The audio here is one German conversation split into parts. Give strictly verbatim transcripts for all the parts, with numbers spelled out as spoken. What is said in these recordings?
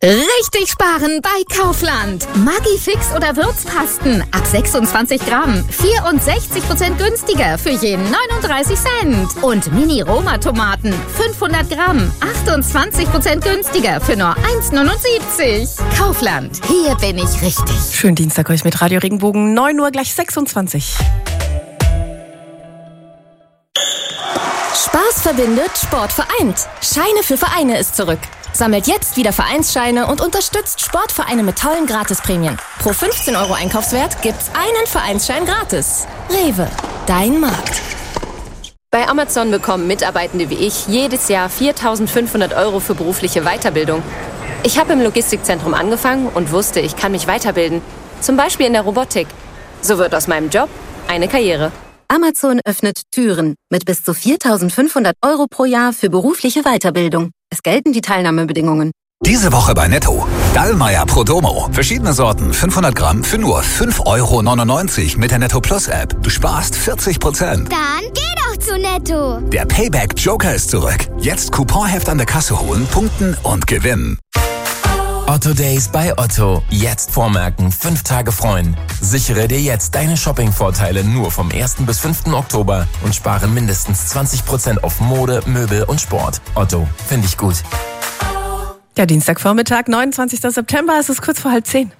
Richtig sparen bei Kaufland. Maggi-Fix oder Würzpasten ab sechsundzwanzig Gramm. vierundsechzig Prozent günstiger für jeden neununddreißig Cent. Und Mini-Roma-Tomaten fünfhundert Gramm. achtundzwanzig Prozent günstiger für nur eins neunundsiebzig. Kaufland, hier bin ich richtig. Schönen Dienstag euch mit Radio Regenbogen. neun Uhr gleich sechsundzwanzig. Spaß verbindet, Sport vereint. Scheine für Vereine ist zurück. Sammelt jetzt wieder Vereinsscheine und unterstützt Sportvereine mit tollen Gratisprämien. Pro fünfzehn Euro Einkaufswert gibt's einen Vereinsschein gratis. Rewe, dein Markt. Bei Amazon bekommen Mitarbeitende wie ich jedes Jahr viertausendfünfhundert Euro für berufliche Weiterbildung. Ich habe im Logistikzentrum angefangen und wusste, ich kann mich weiterbilden. Zum Beispiel in der Robotik. So wird aus meinem Job eine Karriere. Amazon öffnet Türen mit bis zu viertausendfünfhundert Euro pro Jahr für berufliche Weiterbildung. Es gelten die Teilnahmebedingungen. Diese Woche bei Netto. Dallmayr Prodomo. Verschiedene Sorten, fünfhundert Gramm für nur fünf Euro neunundneunzig mit der Netto Plus App. Du sparst vierzig Prozent. Dann geh doch zu Netto. Der Payback Joker ist zurück. Jetzt Couponheft an der Kasse holen, punkten und gewinnen. Otto Days bei Otto. Jetzt vormerken, fünf Tage freuen. Sichere dir jetzt deine Shopping-Vorteile nur vom ersten bis fünften Oktober und spare mindestens zwanzig Prozent auf Mode, Möbel und Sport. Otto, finde ich gut. Der Dienstagvormittag, neunundzwanzigster September, es ist kurz vor halb zehn.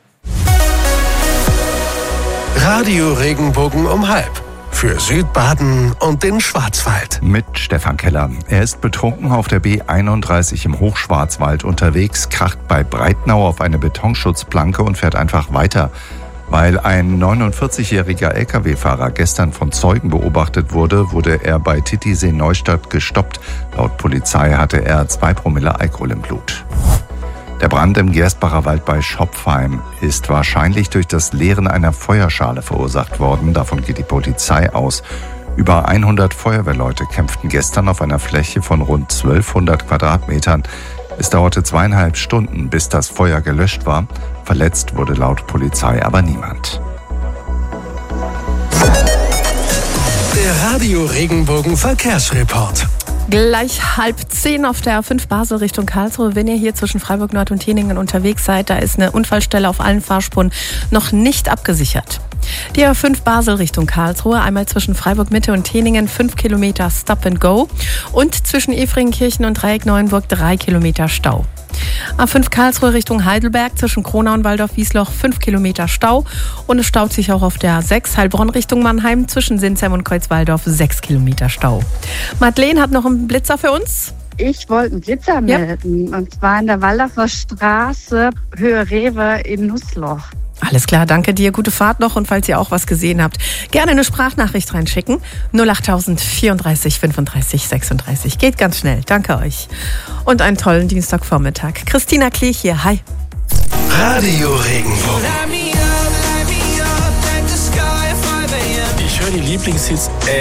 Radio Regenbogen um halb. Für Südbaden und den Schwarzwald. Mit Stefan Keller. Er ist betrunken auf der B einunddreißig im Hochschwarzwald unterwegs, kracht bei Breitnau auf eine Betonschutzplanke und fährt einfach weiter. Weil ein neunundvierzigjähriger L K W-Fahrer gestern von Zeugen beobachtet wurde, wurde er bei Titisee-Neustadt gestoppt. Laut Polizei hatte er zwei Promille Alkohol im Blut. Der Brand im Gerstbacher Wald bei Schopfheim ist wahrscheinlich durch das Leeren einer Feuerschale verursacht worden. Davon geht die Polizei aus. Über hundert Feuerwehrleute kämpften gestern auf einer Fläche von rund zwölfhundert Quadratmetern. Es dauerte zweieinhalb Stunden, bis das Feuer gelöscht war. Verletzt wurde laut Polizei aber niemand. Der Radio Regenbogen Verkehrsreport. Gleich halb zehn auf der A fünf Basel Richtung Karlsruhe. Wenn ihr hier zwischen Freiburg Nord und Teningen unterwegs seid, da ist eine Unfallstelle auf allen Fahrspuren noch nicht abgesichert. Die A fünf Basel Richtung Karlsruhe, einmal zwischen Freiburg Mitte und Teningen fünf Kilometer Stop and Go und zwischen Efringkirchen und Dreieck Neuenburg drei Kilometer Stau. A fünf Karlsruhe Richtung Heidelberg zwischen Kronau und Waldorf-Wiesloch fünf Kilometer Stau und es staut sich auch auf der A sechs Heilbronn Richtung Mannheim zwischen Sinsheim und Kreuzwaldorf sechs Kilometer Stau. Madeleine hat noch einen Blitzer für uns. Ich wollte einen Blitzer ja. melden und zwar in der Waldorfer Straße, Höhe Rewe in Nussloch. Alles klar, danke dir. Gute Fahrt noch und falls ihr auch was gesehen habt, gerne eine Sprachnachricht reinschicken. null acht vierunddreißig fünfunddreißig sechsunddreißig. Geht ganz schnell. Danke euch. Und einen tollen Dienstagvormittag. Christina Klee hier. Hi. Radio Regenbogen. Ich höre die Lieblingshits. Äh